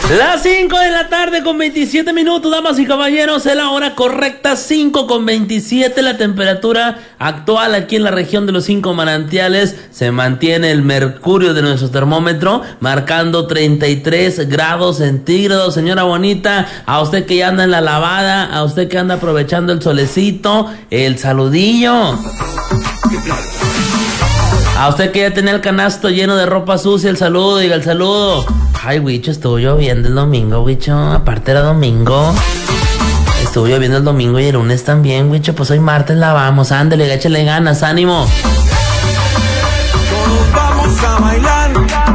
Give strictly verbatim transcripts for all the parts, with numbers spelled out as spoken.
Las cinco de la tarde con veintisiete minutos, damas y caballeros, es la hora correcta, cinco con veintisiete, la temperatura actual aquí en la región de los cinco manantiales, se mantiene el mercurio de nuestro termómetro, marcando treinta y tres grados centígrados, señora bonita, a usted que ya anda en la lavada, a usted que anda aprovechando el solecito, el saludillo. A usted que ya tenía el canasto lleno de ropa sucia, el saludo, diga el saludo. Ay, Wicho, estuvo lloviendo el domingo, Wicho, aparte era domingo. Estuvo lloviendo el domingo y el lunes también, Wicho, pues hoy martes la vamos, ándale, échale ganas, ánimo. Todos vamos a bailar,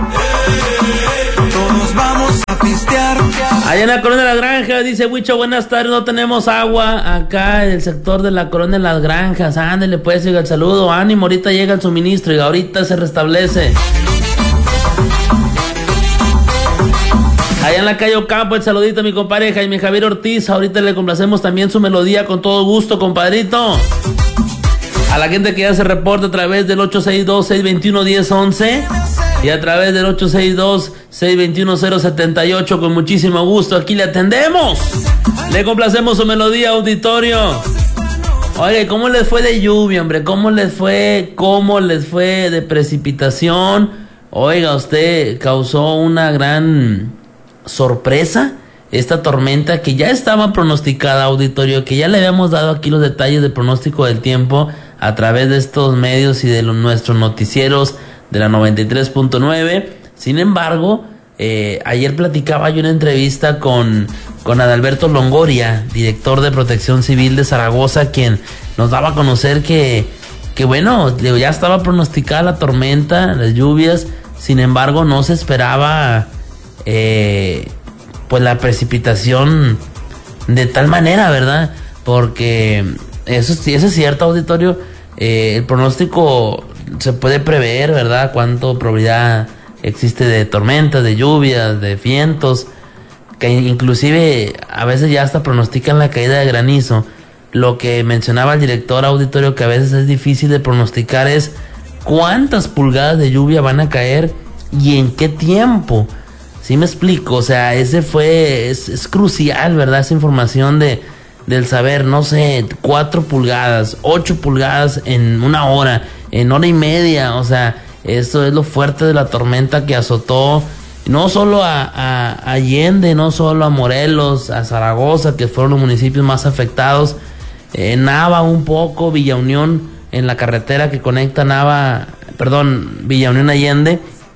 todos vamos a pistear. Allá en la Colonia de las Granjas, dice Wicho, buenas tardes, no tenemos agua acá en el sector de la Colonia de las Granjas, ándale, pues, diga el saludo, ánimo, ahorita llega el suministro y ahorita se restablece. Allá en la calle Ocampo, el saludito a mi compadre Jaime Javier Ortiz. Ahorita le complacemos también su melodía con todo gusto, compadrito. A la gente que ya se reporta a través del ocho seis dos, seis dos uno, uno cero once y a través del ocho seis dos, seis dos uno, cero siete ocho, con muchísimo gusto aquí le atendemos. Le complacemos su melodía, auditorio. Oye, ¿cómo les fue de lluvia, hombre? ¿Cómo les fue? ¿Cómo les fue de precipitación? Oiga, usted causó una gran sorpresa esta tormenta que ya estaba pronosticada, auditorio, que ya le habíamos dado aquí los detalles del pronóstico del tiempo a través de estos medios y de los, nuestros noticieros de la noventa y tres punto nueve. Sin embargo, eh, ayer platicaba yo una entrevista con, con Adalberto Longoria, director de Protección Civil de Zaragoza, quien nos daba a conocer que, que bueno, ya estaba pronosticada la tormenta, las lluvias, sin embargo no se esperaba Eh, pues la precipitación de tal manera, ¿verdad? Porque eso, eso es cierto, auditorio. Eh, el pronóstico se puede prever, ¿verdad? Cuánto probabilidad existe de tormentas, de lluvias, de vientos, que inclusive a veces ya hasta pronostican la caída de granizo. Lo que mencionaba el director, auditorio, que a veces es difícil de pronosticar es cuántas pulgadas de lluvia van a caer y en qué tiempo. ¿Sí me explico? O sea, ese fue, es, es crucial, ¿verdad? Esa información de, del saber, no sé, cuatro pulgadas, ocho pulgadas en una hora, en hora y media. O sea, eso es lo fuerte de la tormenta que azotó no solo a, a, a Allende, no solo a Morelos, a Zaragoza, que fueron los municipios más afectados, eh, Nava un poco, Villa Unión, en la carretera que conecta Nava, perdón, Villa Unión Allende.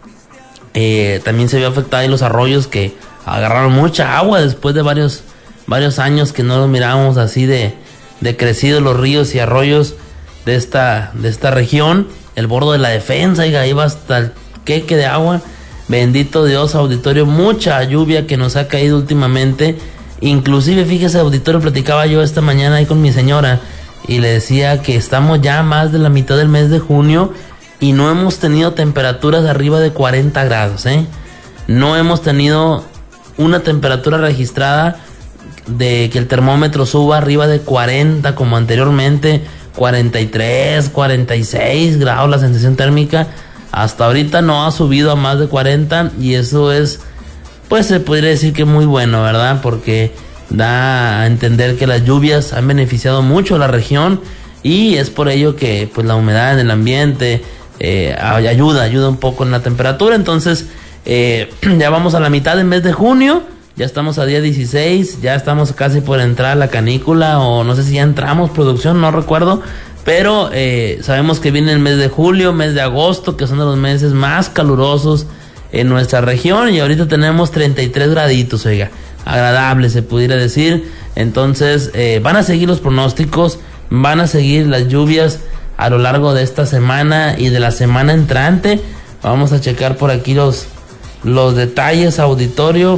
Eh, también se vio afectada en los arroyos que agarraron mucha agua después de varios varios años que no los mirábamos así de, de crecidos los ríos y arroyos de esta de esta región. El Bordo de la Defensa, y iba hasta el queque de agua. Bendito Dios, auditorio, mucha lluvia que nos ha caído últimamente. Inclusive, fíjese, auditorio, platicaba yo esta mañana ahí con mi señora y le decía que estamos ya más de la mitad del mes de junio y no hemos tenido temperaturas de arriba de cuarenta grados, ¿eh? No hemos tenido una temperatura registrada de que el termómetro suba arriba de cuarenta como anteriormente, cuarenta y tres, cuarenta y seis grados la sensación térmica. Hasta ahorita no ha subido a más de cuarenta y eso es, pues se podría decir que muy bueno, ¿verdad? Porque da a entender que las lluvias han beneficiado mucho a la región y es por ello que pues la humedad en el ambiente Eh, ayuda, ayuda un poco en la temperatura. Entonces eh, ya vamos a la mitad del mes de junio, ya estamos a día dieciséis, ya estamos casi por entrar a la canícula, o no sé si ya entramos, producción, no recuerdo, pero eh, sabemos que viene el mes de julio, mes de agosto, que son de los meses más calurosos en nuestra región, y ahorita tenemos treinta y tres graditos, oiga, agradable se pudiera decir. Entonces eh, van a seguir los pronósticos, van a seguir las lluvias a lo largo de esta semana y de la semana entrante. Vamos a checar por aquí los, los detalles, auditorio.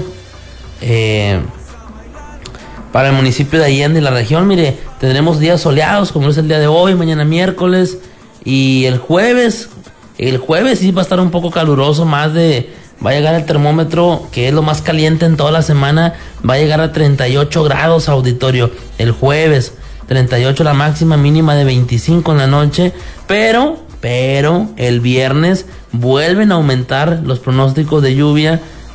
Eh, para el municipio de Allende y la región, mire, tendremos días soleados como es el día de hoy, mañana miércoles y el jueves. El jueves sí va a estar un poco caluroso, más de, va a llegar el termómetro, que es lo más caliente en toda la semana, va a llegar a treinta y ocho grados, auditorio, el jueves. treinta y ocho la máxima, mínima de veinticinco en la noche, pero, pero el viernes vuelven a aumentar los pronósticos de lluvia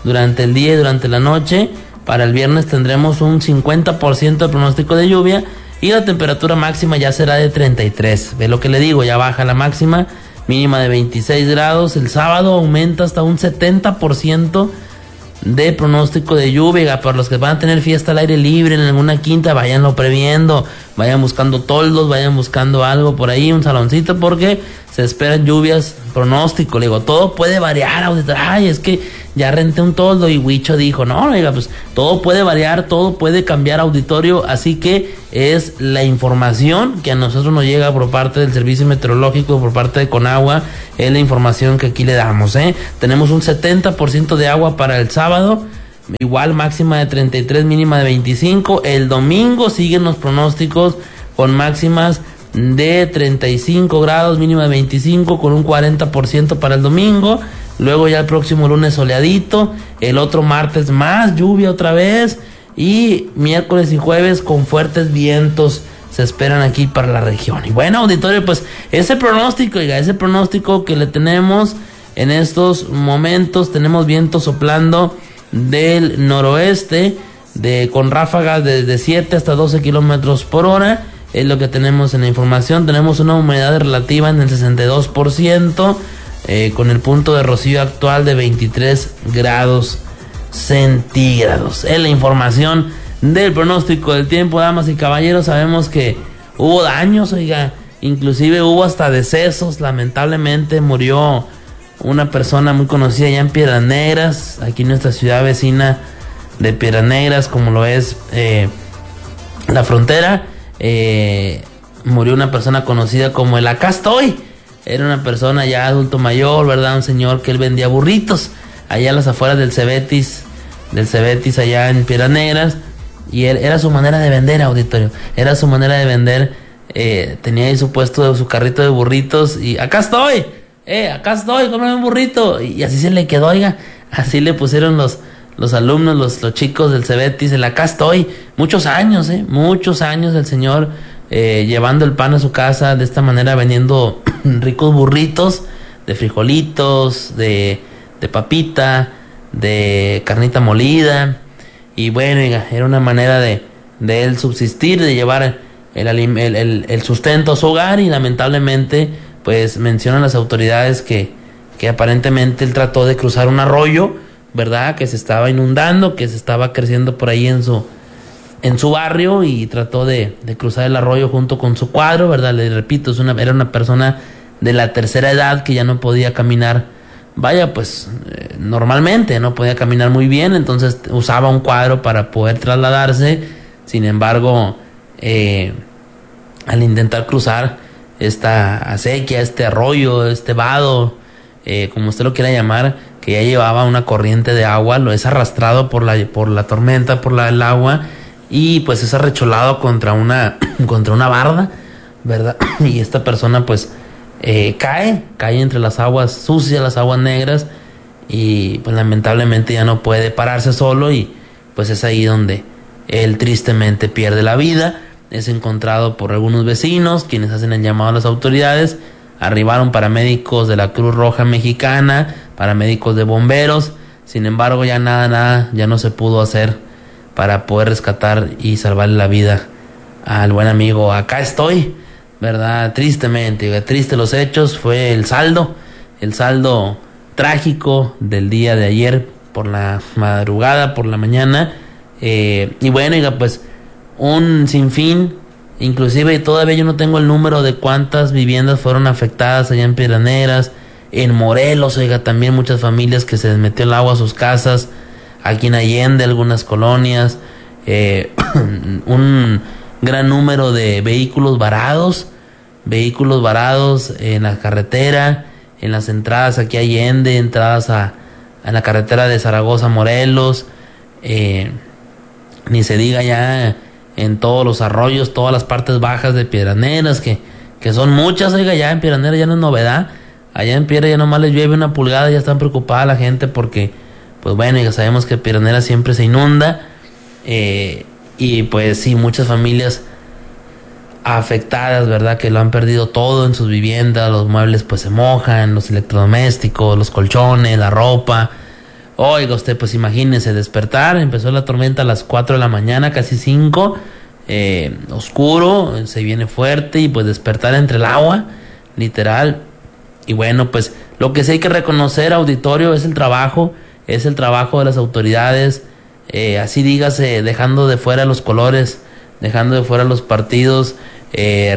durante el día y durante la noche. Para el viernes tendremos un cincuenta por ciento de pronóstico de lluvia y la temperatura máxima ya será de treinta y tres. Ve lo que le digo, ya baja la máxima, mínima de veintiséis grados. El sábado aumenta hasta un setenta por ciento de pronóstico de lluvia. Para los que van a tener fiesta al aire libre en alguna quinta, váyanlo previendo, vayan buscando toldos, vayan buscando algo por ahí, un saloncito, porque se esperan lluvias. Pronóstico, le digo, todo puede variar, auditor. Ay, es que ya renté un toldo y Huicho dijo, no, oiga, pues todo puede variar, todo puede cambiar, auditorio, así que es la información que a nosotros nos llega por parte del Servicio Meteorológico, por parte de Conagua, es la información que aquí le damos, ¿eh? Tenemos un setenta por ciento de agua para el sábado, igual máxima de treinta y tres, mínima de veinticinco. El domingo siguen los pronósticos con máximas de treinta y cinco grados, mínima de veinticinco, con un cuarenta por ciento para el domingo. Luego ya el próximo lunes soleadito, el otro martes más lluvia otra vez, y miércoles y jueves con fuertes vientos se esperan aquí para la región. Y bueno, auditorio, pues ese pronóstico, oiga, ese pronóstico que le tenemos en estos momentos, tenemos viento soplando del noroeste, de con ráfagas de, de siete hasta doce kilómetros por hora. Es lo que tenemos en la información. Tenemos una humedad relativa en el sesenta y dos por ciento, eh, con el punto de rocío actual de veintitrés grados centígrados. Es la información del pronóstico del tiempo, damas y caballeros. Sabemos que hubo daños, oiga, inclusive hubo hasta decesos. Lamentablemente murió una persona muy conocida allá en Piedras Negras, aquí en nuestra ciudad vecina de Piedras Negras, como lo es eh, la Frontera. Eh, murió una persona conocida como el Acá Estoy. Era una persona ya adulto mayor, ¿verdad? Un señor que él vendía burritos allá a las afueras del Cebetis, del Cebetis allá en Piedras Negras. Y él, era su manera de vender, auditorio. Era su manera de vender. Eh, tenía ahí su puesto, su carrito de burritos. Y acá estoy, eh, acá estoy, cómprame un burrito. Y así se le quedó, oiga. Así le pusieron los los alumnos, los, los chicos del Cebetis, el Acá Estoy. Muchos años, eh, muchos años el señor eh, llevando el pan a su casa, de esta manera vendiendo ricos burritos de frijolitos, de, de papita, de carnita molida. Y bueno, era una manera de, de él subsistir, de llevar el, el, el, el sustento a su hogar. Y lamentablemente, pues mencionan las autoridades que, que aparentemente él trató de cruzar un arroyo, ¿verdad? Que se estaba inundando, que se estaba creciendo por ahí en su en su barrio, y trató de, de cruzar el arroyo junto con su cuadro, ¿verdad? Le repito, es una, era una persona de la tercera edad que ya no podía caminar, vaya, pues eh, normalmente no podía caminar muy bien, entonces usaba un cuadro para poder trasladarse. Sin embargo, eh, al intentar cruzar esta acequia, este arroyo, este vado, eh, como usted lo quiera llamar, que ya llevaba una corriente de agua, lo es arrastrado por la por la tormenta, por la, el agua, y pues es arrecholado contra una contra una barda, ¿verdad? Y esta persona pues eh, cae, cae entre las aguas sucias, las aguas negras, y pues lamentablemente ya no puede pararse solo, y pues es ahí donde él tristemente pierde la vida. Es encontrado por algunos vecinos, quienes hacen el llamado a las autoridades. Arribaron paramédicos de la Cruz Roja Mexicana, paramédicos de bomberos. Sin embargo, ya nada, nada, ya no se pudo hacer para poder rescatar y salvarle la vida al buen amigo. Acá estoy, ¿verdad? Tristemente, triste los hechos. Fue el saldo, el saldo trágico del día de ayer por la madrugada, por la mañana. Eh, y bueno, oiga, pues un sinfín. Inclusive todavía yo no tengo el número de cuántas viviendas fueron afectadas allá en Piedras Negras, en Morelos, oiga, también muchas familias que se les metió el agua a sus casas, aquí en Allende, algunas colonias, eh, un gran número de vehículos varados, vehículos varados en la carretera, en las entradas aquí a Allende, entradas a, a la carretera de Zaragoza, Morelos, eh, ni se diga ya en todos los arroyos, todas las partes bajas de Piedras Negras, que, que son muchas, oiga, ya en Piedras Negras ya no es novedad. Allá en Piedras ya nomás les llueve una pulgada, ya están preocupada la gente porque, pues bueno, ya sabemos que Piedras Negras siempre se inunda, eh, y pues sí, muchas familias afectadas, ¿verdad? Que lo han perdido todo en sus viviendas, los muebles pues se mojan, los electrodomésticos, los colchones, la ropa. Oiga usted, pues imagínese despertar, empezó la tormenta a las cuatro de la mañana, casi cinco, eh, oscuro, se viene fuerte y pues despertar entre el agua, literal. Y bueno, pues lo que sí hay que reconocer, auditorio, es el trabajo, es el trabajo de las autoridades, eh, así dígase, dejando de fuera los colores, dejando de fuera los partidos, eh,